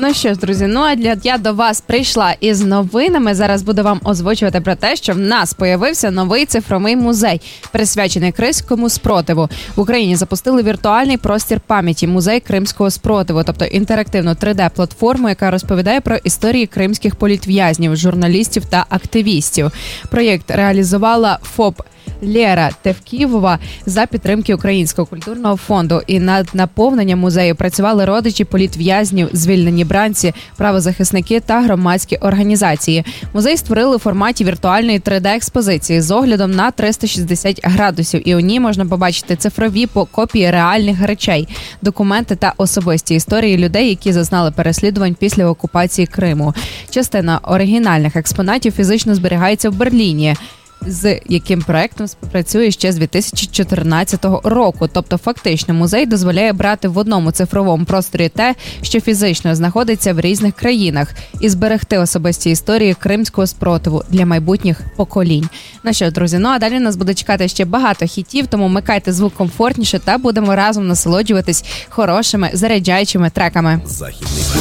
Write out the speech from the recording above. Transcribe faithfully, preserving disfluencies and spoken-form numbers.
Ну що ж, друзі, ну а для я до вас прийшла із новинами. Зараз буду вам озвучувати про те, що в нас появився новий цифровий музей, присвячений кримському спротиву. В Україні запустили віртуальний простір пам'яті, музей кримського спротиву, тобто інтерактивну три де-платформу, яка розповідає про історії кримських політв'язнів, журналістів та активістів. Проєкт реалізувала ФОП Лєра Тевківова за підтримки Українського культурного фонду. І над наповненням музею працювали родичі політв'язнів, звільнені бранці, правозахисники та громадські організації. Музей створили у форматі віртуальної три де-експозиції з оглядом на триста шістдесят градусів. І у ній можна побачити цифрові копії реальних речей, документи та особисті історії людей, які зазнали переслідувань після окупації Криму. Частина оригінальних експонатів фізично зберігається в Берліні, з яким проектом співпрацює ще з дві тисячі чотирнадцятого року. Тобто фактично музей дозволяє брати в одному цифровому просторі те, що фізично знаходиться в різних країнах, і зберегти особисті історії кримського спротиву для майбутніх поколінь. Ну що, друзі, ну а далі нас буде чекати ще багато хітів, тому вмикайте звук комфортніше та будемо разом насолоджуватись хорошими заряджаючими треками. Західний